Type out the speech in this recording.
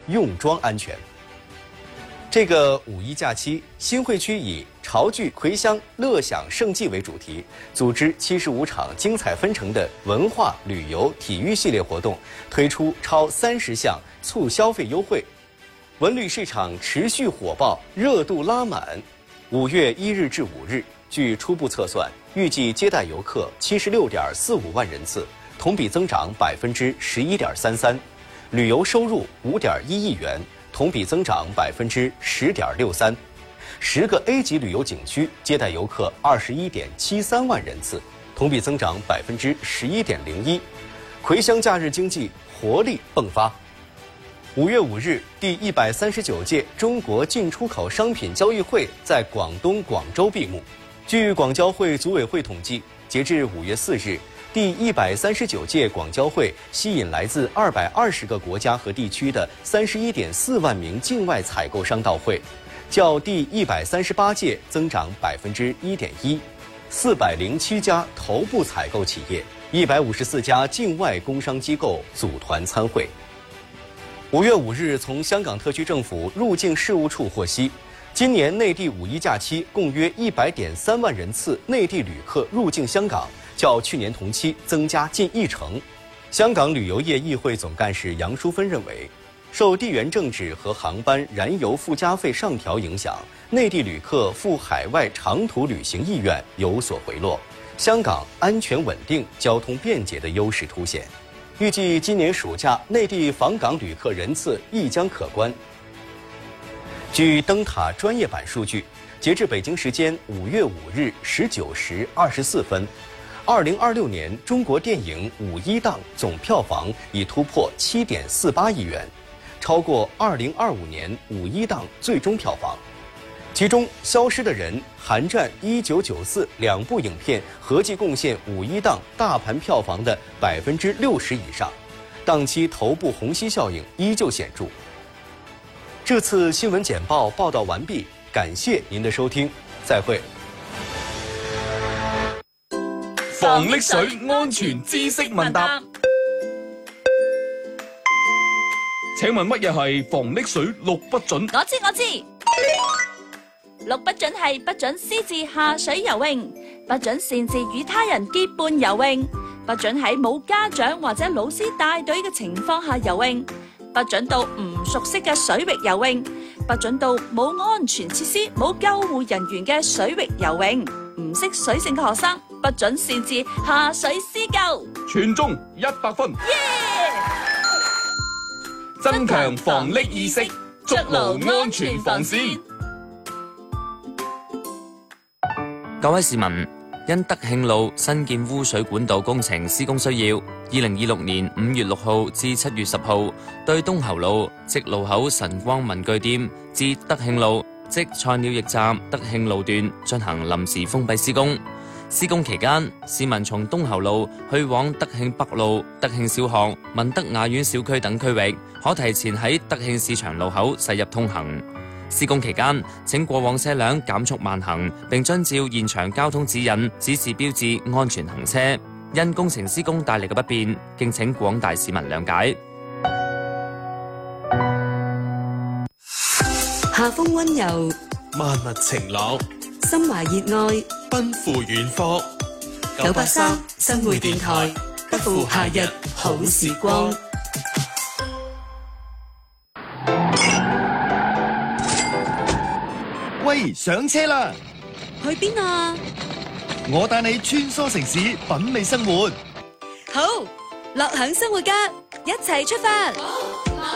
用装安全。这个五一假期，新会区以潮聚葵乡乐享盛季为主题，组织75场精彩纷呈的文化、旅游、体育系列活动，推出超30项促消费优惠。文旅市场持续火爆，热度拉满。5月1日至5日，据初步测算，预计接待游客76.45万人次，同比增长11.33%，旅游收入5.1亿元。同比增长10.63%，10个 A 级旅游景区接待游客21.73万人次，同比增长11.01%。葵乡假日经济活力迸发。5月5日，第139届中国进出口商品交易会在广东广州闭幕。据广交会组委会统计，截至5月4日。第139届广交会吸引来自220个国家和地区的31.4万名境外采购商到会，较第138届增长1.1%，407家头部采购企业，154家境外工商机构组团参会。5月5日，从香港特区政府入境事务处获悉，今年内地5一假期共约100.3万人次内地旅客入境香港，较去年同期增加近1成。香港旅游业议会总干事杨淑芬认为，受地缘政治和航班燃油附加费上调影响，内地旅客赴海外长途旅行意愿有所回落，香港安全稳定、交通便捷的优势凸显。预计今年暑假内地访港旅客人次亦将可观。据灯塔专业版数据，截至北京时间5月5日19时24分，2026年中国电影5一档总票房已突破7.48亿元，超过2025年5一档最终票房。其中，《消失的人》、《寒战》、1994两部影片合计贡献5一档大盘票房的60%以上，档期头部虹吸效应依旧显著。这次新闻简报报道完毕，感谢您的收听，再会。 防溺水安全知識問答，請問乜嘢係防溺水6不準？ 我知。6不準係不準私自下水游泳，不準擅自與他人結伴游泳，不準喺冇家長或者老師帶隊嘅情況下游泳，不準到唔熟悉嘅水域游泳，不準到冇安全設施、冇救護人員嘅水域游泳，唔識水性嘅學生不準擅自下水施救。 全中100分。增強防溺意識，築牢安全防線。 各位市民，因德慶路新建污水管道工程施工需要，2026年5月6號至7月10號，對東侯路即路口晨光文具店至德慶路即菜鳥驛站德慶路段進行臨時封閉施工。施工期間，市民從東侯路去往德慶北路、德慶小學、文德雅苑小區等區域，可提前喺德慶市場路口駛入通行。施工期間，請過往車輛減速慢行，並遵照現場交通指引、指示標誌安全行車。因工程施工帶嚟嘅不便，敬請廣大市民諒解。 夏風溫柔， 萬物晴朗， 心懷熱愛， 奔赴遠方。 983新會電台，不負夏日好時光。 喂，上車啦！ 去邊啊？ 我帶你穿梭城市，品味生活。 好，樂享生活家，一齊出發！